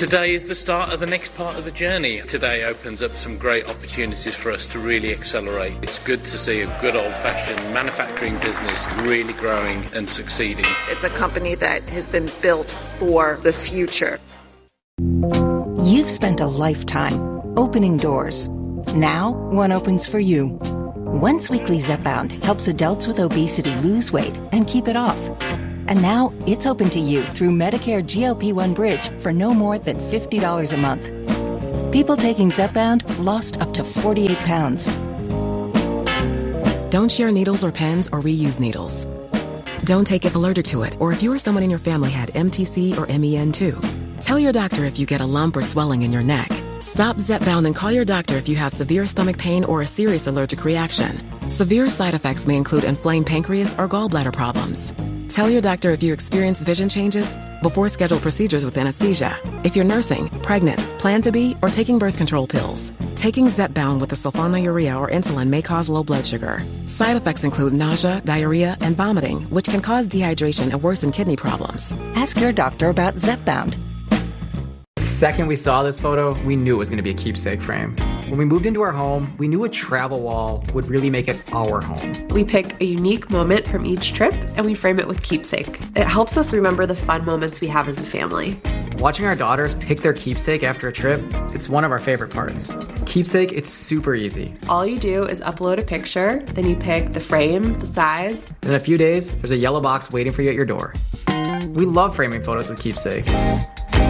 Today is the start of the next part of the journey. Today opens up some great opportunities for us to really accelerate. It's good to see a good old-fashioned manufacturing business really growing and succeeding. It's a company that has been built for the future. You've spent a lifetime opening doors. Now, one opens for you. Once Weekly Zepbound helps adults with obesity lose weight and keep it off. And now it's open to you through Medicare GLP-1 Bridge for no more than $50 a month. People taking Zepbound lost up to 48 pounds. Don't share needles or pens or reuse needles. Don't take if allergic to it or if you or someone in your family had MTC or MEN2. Tell your doctor if you get a lump or swelling in your neck. Stop Zepbound and call your doctor if you have severe stomach pain or a serious allergic reaction. Severe side effects may include inflamed pancreas or gallbladder problems. Tell your doctor if you experience vision changes before scheduled procedures with anesthesia. If you're nursing, pregnant, plan to be, or taking birth control pills. Taking Zepbound with the sulfonylurea or insulin may cause low blood sugar. Side effects include nausea, diarrhea, and vomiting, which can cause dehydration and worsen kidney problems. Ask your doctor about Zepbound. The second we saw this photo, we knew it was going to be a keepsake frame. When we moved into our home, we knew a travel wall would really make it our home. We pick a unique moment from each trip and we frame it with keepsake. It helps us remember the fun moments we have as a family. Watching our daughters pick their keepsake after a trip, it's one of our favorite parts. Keepsake, it's super easy. All you do is upload a picture, then you pick the frame, the size. In a few days, there's a yellow box waiting for you at your door. We love framing photos with Keepsake.